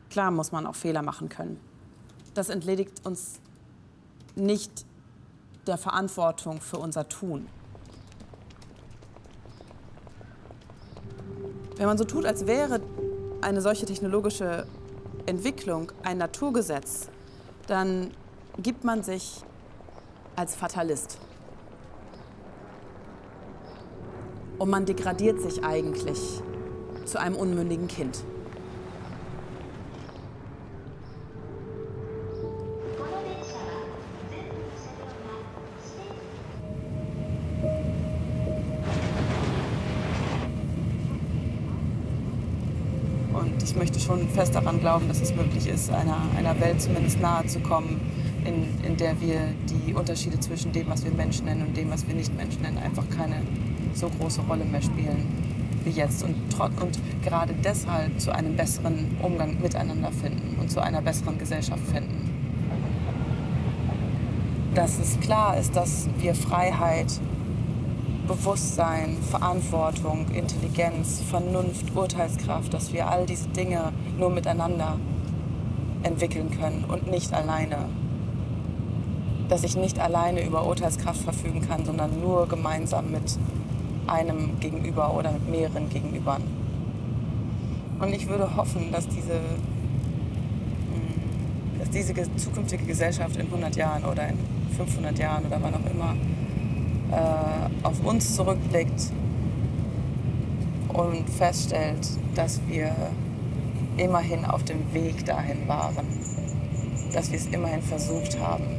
Klar muss man auch Fehler machen können. Das entledigt uns nicht der Verantwortung für unser Tun. Wenn man so tut, als wäre eine solche technologische Entwicklung ein Naturgesetz, dann gibt man sich als Fatalist. Und man degradiert sich eigentlich zu einem unmündigen Kind. Und ich möchte schon fest daran glauben, dass es möglich ist, einer Welt zumindest nahe zu kommen, in der wir die Unterschiede zwischen dem, was wir Mensch nennen und dem, was wir nicht Mensch nennen, einfach keine so große Rolle mehr spielen wie jetzt. Und gerade deshalb zu einem besseren Umgang miteinander finden und zu einer besseren Gesellschaft finden. Dass es klar ist, dass wir Freiheit, Bewusstsein, Verantwortung, Intelligenz, Vernunft, Urteilskraft, dass wir all diese Dinge nur miteinander entwickeln können und nicht alleine. Dass ich nicht alleine über Urteilskraft verfügen kann, sondern nur gemeinsam mit einem Gegenüber oder mit mehreren Gegenübern. Und ich würde hoffen, dass diese zukünftige Gesellschaft in 100 Jahren oder in 500 Jahren oder wann auch immer auf uns zurückblickt und feststellt, dass wir immerhin auf dem Weg dahin waren, dass wir es immerhin versucht haben.